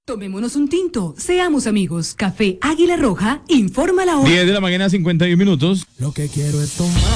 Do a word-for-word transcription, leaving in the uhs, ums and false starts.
Tomémonos un tinto, seamos amigos. Café Águila Roja, informa la hora. diez de la mañana, cincuenta y un minutos. Lo que quiero es tomar.